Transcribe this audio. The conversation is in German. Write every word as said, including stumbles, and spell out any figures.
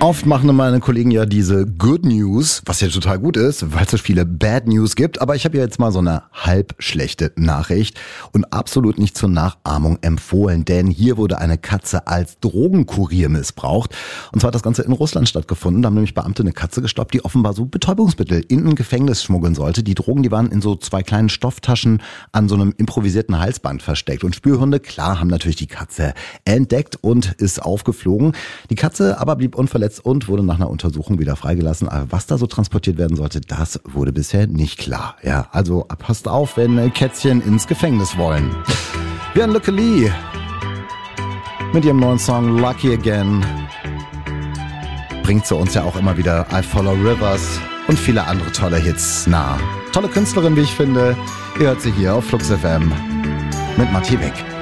Oft machen meine Kollegen ja diese Good News, was ja total gut ist, weil es so viele Bad News gibt. Aber ich habe ja jetzt mal so eine halb schlechte Nachricht und absolut nicht zur Nachahmung empfohlen. Denn hier wurde eine Katze als Drogenkurier missbraucht. Und zwar hat das Ganze in Russland stattgefunden. Da haben nämlich Beamte eine Katze gestoppt, die offenbar so Betäubungsmittel in ein Gefängnis schmuggeln sollte. Die Drogen, die waren in so zwei kleinen Stofftaschen an so einem improvisierten Halsband versteckt. Und Spürhunde, klar, haben natürlich die Katze entdeckt und ist aufgeflogen. Die Katze aber blieb unverletzt und wurde nach einer Untersuchung wieder freigelassen. Aber was da so transportiert werden sollte, das wurde bisher nicht klar. Ja, also passt auf, wenn Kätzchen ins Gefängnis wollen. Wir haben Lücke Lee mit ihrem neuen Song Lucky Again. Bringt sie uns ja auch immer wieder I Follow Rivers und viele andere tolle Hits nah. Tolle Künstlerin, wie ich finde. Ihr hört sie hier auf Flux F M mit Matti Beck.